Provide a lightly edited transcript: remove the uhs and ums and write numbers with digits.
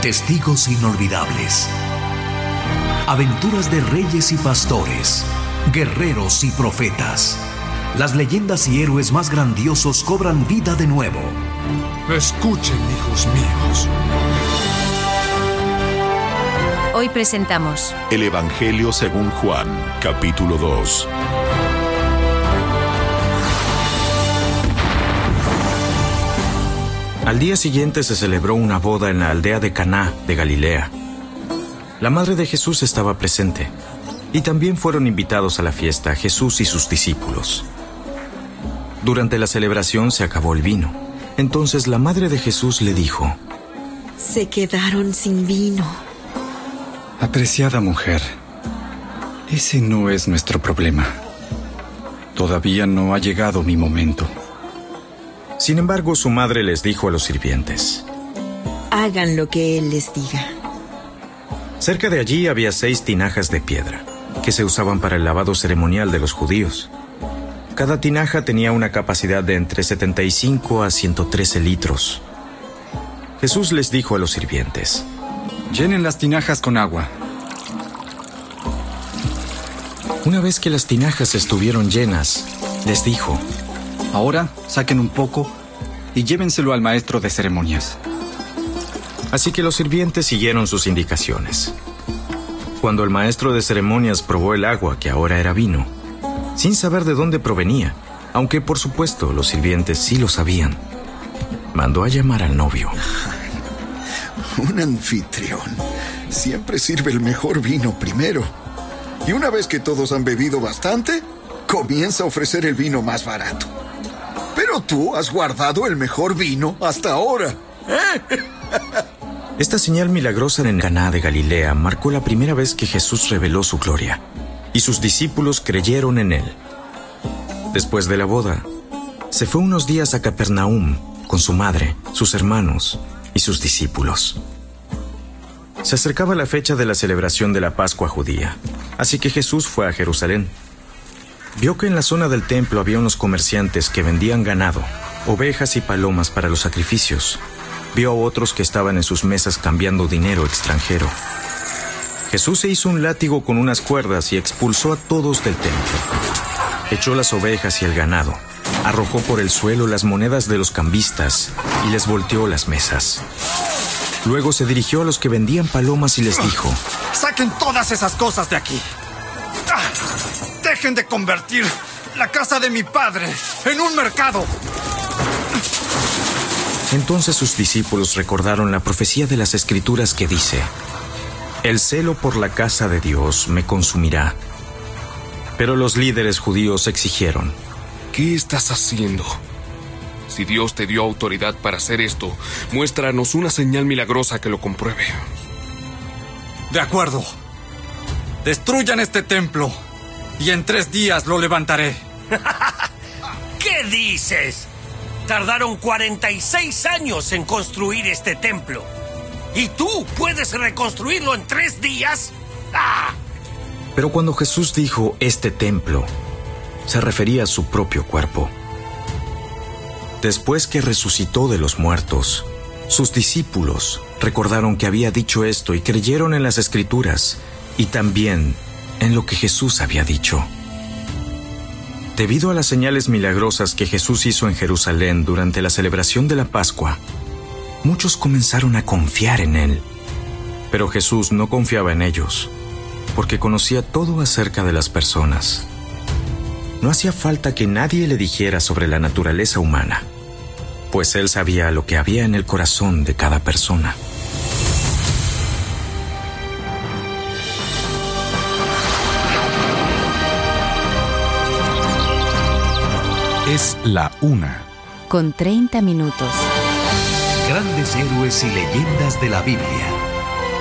Testigos inolvidables. Aventuras de reyes y pastores, guerreros y profetas. Las leyendas y héroes más grandiosos cobran vida de nuevo. Escuchen, hijos míos. Hoy presentamos El Evangelio según Juan, capítulo 2. Al día siguiente se celebró una boda en la aldea de Caná de Galilea. La madre de Jesús estaba presente, y también fueron invitados a la fiesta Jesús y sus discípulos. Durante la celebración se acabó el vino. Entonces la madre de Jesús le dijo: Se quedaron sin vino. Apreciada mujer, ese no es nuestro problema. Todavía no ha llegado mi momento. Sin embargo, su madre les dijo a los sirvientes: Hagan lo que él les diga. Cerca de allí había 6 tinajas de piedra, que se usaban para el lavado ceremonial de los judíos. Cada tinaja tenía una capacidad de entre 75 a 113 litros. Jesús les dijo a los sirvientes: Llenen las tinajas con agua. Una vez que las tinajas estuvieron llenas, les dijo: Ahora saquen un poco y llévenselo al maestro de ceremonias. Así que los sirvientes siguieron sus indicaciones. Cuando el maestro de ceremonias probó el agua, que ahora era vino, sin saber de dónde provenía, aunque por supuesto los sirvientes sí lo sabían, mandó a llamar al novio. Un anfitrión siempre sirve el mejor vino primero. Y una vez que todos han bebido bastante, comienza a ofrecer el vino más barato. Pero tú has guardado el mejor vino hasta ahora. Esta señal milagrosa en Caná de Galilea marcó la primera vez que Jesús reveló su gloria, y sus discípulos creyeron en él. Después de la boda, se fue unos días a Capernaum con su madre, sus hermanos y sus discípulos. Se acercaba la fecha de la celebración de la Pascua judía, así que Jesús fue a Jerusalén. Vio que en la zona del templo había unos comerciantes que vendían ganado, ovejas y palomas para los sacrificios. Vio a otros que estaban en sus mesas cambiando dinero extranjero. Jesús se hizo un látigo con unas cuerdas y expulsó a todos del templo. Echó las ovejas y el ganado, arrojó por el suelo las monedas de los cambistas y les volteó las mesas. Luego se dirigió a los que vendían palomas y les dijo: ¡Saquen todas esas cosas de aquí! ¡Dejen de convertir la casa de mi padre en un mercado! Entonces sus discípulos recordaron la profecía de las Escrituras que dice: El celo por la casa de Dios me consumirá. Pero los líderes judíos exigieron: ¿Qué estás haciendo? Si Dios te dio autoridad para hacer esto, muéstranos una señal milagrosa que lo compruebe. De acuerdo. Destruyan este templo y en 3 días lo levantaré. ¿Qué dices? Tardaron 46 años en construir este templo. ¿Y tú puedes reconstruirlo en 3 días? ¡Ah! Pero cuando Jesús dijo este templo, se refería a su propio cuerpo. Después que resucitó de los muertos, sus discípulos recordaron que había dicho esto y creyeron en las Escrituras y también en lo que Jesús había dicho. Debido a las señales milagrosas que Jesús hizo en Jerusalén durante la celebración de la Pascua, muchos comenzaron a confiar en él. Pero Jesús no confiaba en ellos, porque conocía todo acerca de las personas. No hacía falta que nadie le dijera sobre la naturaleza humana, pues él sabía lo que había en el corazón de cada persona. Es la 1:30 con 30 minutos. Grandes héroes y leyendas de la Biblia.